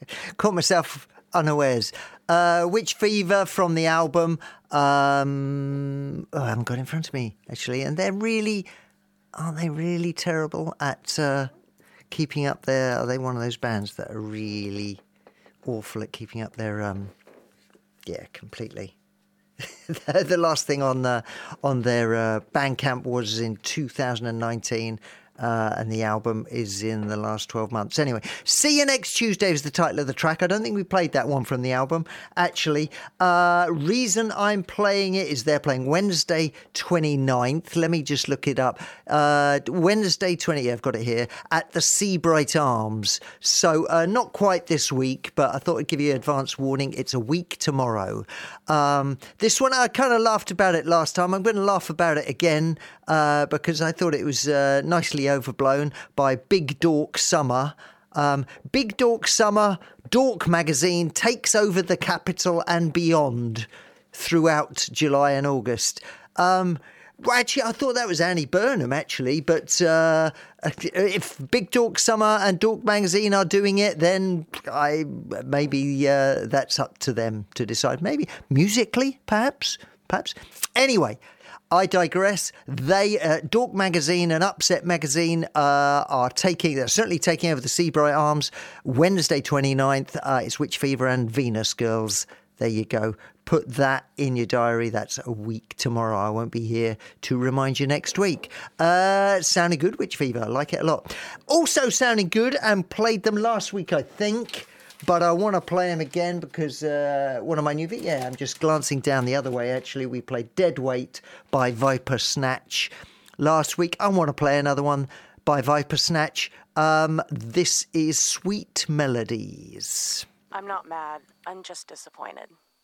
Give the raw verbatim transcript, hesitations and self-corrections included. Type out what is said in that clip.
Caught myself unawares. Uh, Witch Fever from the album. Um, oh, I haven't got it in front of me, actually. And they're really, aren't they really terrible at uh, keeping up their, are they one of those bands that are really awful at keeping up their, um, yeah, completely. The last thing on uh, on their uh, Bandcamp was in two thousand nineteen. Uh, and the album is in the last twelve months. Anyway, See You Next Tuesday is the title of the track. I don't think we played that one from the album, actually. Uh, reason I'm playing it is they're playing Wednesday twenty-ninth. Let me just look it up. Uh, Wednesday twentieth, yeah, I've got it here, at the Seabright Arms. So uh, not quite this week, but I thought I'd give you advance warning. It's a week tomorrow. Um, this one, I kind of laughed about it last time. I'm going to laugh about it again uh, because I thought it was uh, nicely overblown by Big Dork Summer. Um, Big Dork Summer, Dork Magazine takes over the capital and beyond throughout July and August. Um, well, actually, I thought that was Annie Burnham, actually, but uh, if Big Dork Summer and Dork Magazine are doing it, then I maybe uh, that's up to them to decide. Maybe musically, perhaps, perhaps. Anyway, I digress. They, uh, Dork Magazine and Upset Magazine uh, are taking, they're certainly taking over the Seabright Arms. Wednesday twenty-ninth, uh, it's Witch Fever and Venus Girls. There you go. Put that in your diary. That's a week tomorrow. I won't be here to remind you next week. Uh, sounding good, Witch Fever. I like it a lot. Also sounding good, and played them last week, I think. But I want to play them again because uh, one of my new... Yeah, I'm just glancing down the other way, actually. We played Dead Weight by Viper Snatch last week. I want to play another one by Viper Snatch. Um, this is Sweet Melodies. I'm not mad. I'm just disappointed.